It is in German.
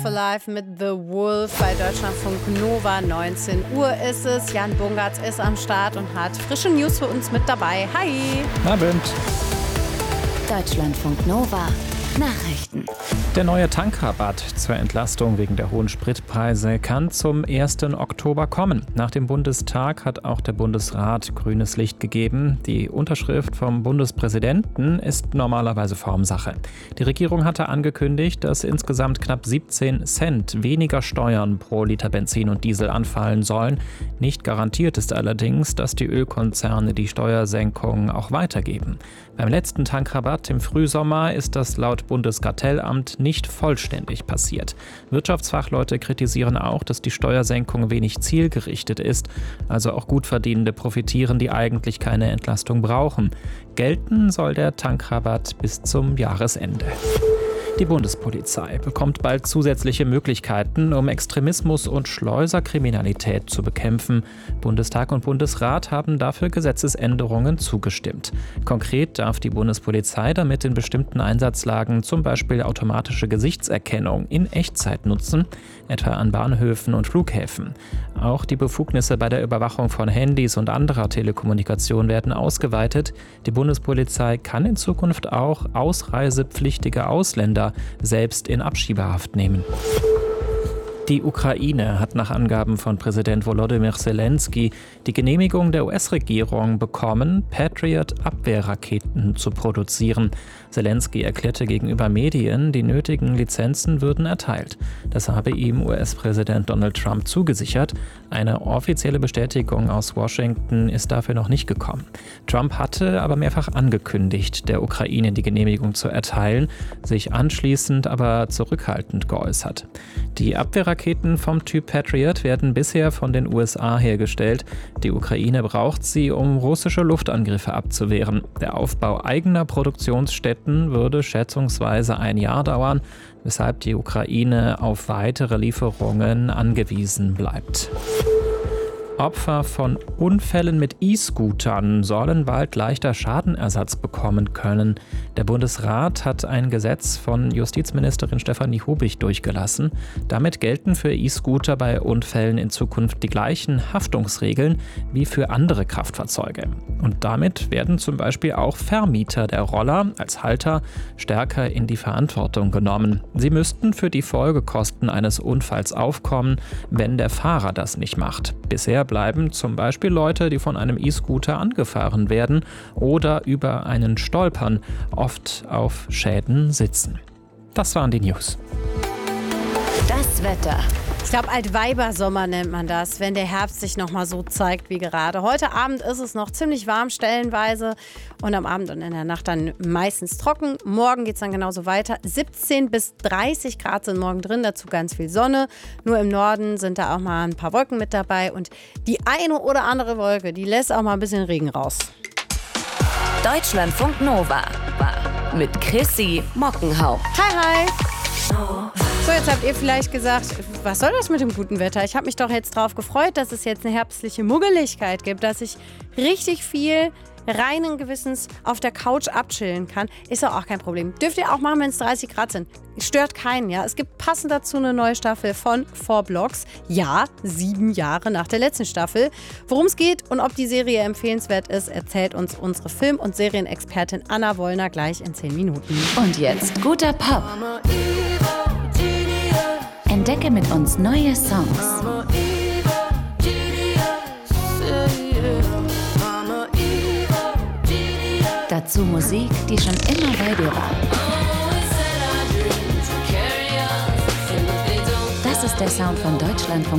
for Life mit The Wolf bei Deutschlandfunk Nova. 19 Uhr ist es. Jan Bungartz ist am Start und hat frische News für uns mit dabei. Hi! Abend. Deutschlandfunk Nova. Nachrichten. Der neue Tankrabatt zur Entlastung wegen der hohen Spritpreise kann zum 1. Oktober kommen. Nach dem Bundestag hat auch der Bundesrat grünes Licht gegeben. Die Unterschrift vom Bundespräsidenten ist normalerweise Formsache. Die Regierung hatte angekündigt, dass insgesamt knapp 17 Cent weniger Steuern pro Liter Benzin und Diesel anfallen sollen. Nicht garantiert ist allerdings, dass die Ölkonzerne die Steuersenkung auch weitergeben. Beim letzten Tankrabatt im Frühsommer ist das laut Bundeskartellamt nicht vollständig passiert. Wirtschaftsfachleute kritisieren auch, dass die Steuersenkung wenig zielgerichtet ist. Also auch Gutverdienende profitieren, die eigentlich keine Entlastung brauchen. Gelten soll der Tankrabatt bis zum Jahresende. Die Bundespolizei bekommt bald zusätzliche Möglichkeiten, um Extremismus und Schleuserkriminalität zu bekämpfen. Bundestag und Bundesrat haben dafür Gesetzesänderungen zugestimmt. Konkret darf die Bundespolizei damit in bestimmten Einsatzlagen zum Beispiel automatische Gesichtserkennung in Echtzeit nutzen, etwa an Bahnhöfen und Flughäfen. Auch die Befugnisse bei der Überwachung von Handys und anderer Telekommunikation werden ausgeweitet. Die Bundespolizei kann in Zukunft auch ausreisepflichtige Ausländer selbst in Abschiebehaft nehmen. Die Ukraine hat nach Angaben von Präsident Volodymyr Zelensky die Genehmigung der US-Regierung bekommen, Patriot-Abwehrraketen zu produzieren. Zelensky erklärte gegenüber Medien, die nötigen Lizenzen würden erteilt. Das habe ihm US-Präsident Donald Trump zugesichert. Eine offizielle Bestätigung aus Washington ist dafür noch nicht gekommen. Trump hatte aber mehrfach angekündigt, der Ukraine die Genehmigung zu erteilen, sich anschließend aber zurückhaltend geäußert. Die Abwehrraketen vom Typ Patriot werden bisher von den USA hergestellt. Die Ukraine braucht sie, um russische Luftangriffe abzuwehren. Der Aufbau eigener Produktionsstätten würde schätzungsweise ein Jahr dauern, weshalb die Ukraine auf weitere Lieferungen angewiesen bleibt. Opfer von Unfällen mit E-Scootern sollen bald leichter Schadenersatz bekommen können. Der Bundesrat hat ein Gesetz von Justizministerin Stefanie Hubich durchgelassen. Damit gelten für E-Scooter bei Unfällen in Zukunft die gleichen Haftungsregeln wie für andere Kraftfahrzeuge. Und damit werden zum Beispiel auch Vermieter der Roller als Halter stärker in die Verantwortung genommen. Sie müssten für die Folgekosten eines Unfalls aufkommen, wenn der Fahrer das nicht macht. Bisher bleiben zum Beispiel Leute, die von einem E-Scooter angefahren werden oder über einen stolpern, oft auf Schäden sitzen. Das waren die News. Das Wetter. Ich glaube, Altweibersommer nennt man das, wenn der Herbst sich nochmal so zeigt wie gerade. Heute Abend ist es noch ziemlich warm stellenweise und am Abend und in der Nacht dann meistens trocken. Morgen geht es dann genauso weiter. 17 bis 30 Grad sind morgen drin, dazu ganz viel Sonne. Nur im Norden sind da auch mal ein paar Wolken mit dabei und die eine oder andere Wolke, die lässt auch mal ein bisschen Regen raus. Deutschlandfunk Nova mit Chrissy Mockenhaupt. Hi, hi! So, jetzt habt ihr vielleicht gesagt, was soll das mit dem guten Wetter? Ich habe mich doch jetzt drauf gefreut, dass es jetzt eine herbstliche Muggeligkeit gibt, dass ich richtig viel reinen Gewissens auf der Couch abchillen kann. Ist doch auch kein Problem. Dürft ihr auch machen, wenn es 30 Grad sind. Stört keinen, ja. Es gibt passend dazu eine neue Staffel von 4 Blocks. Ja, 7 Jahre nach der letzten Staffel. Worum es geht und ob die Serie empfehlenswert ist, erzählt uns unsere Film- und Serienexpertin Anna Wollner gleich in 10 Minuten. Und jetzt guter Pop. Entdecke mit uns neue Songs. Dazu Musik, die schon immer bei dir war. Das ist der Sound von Deutschlandfunk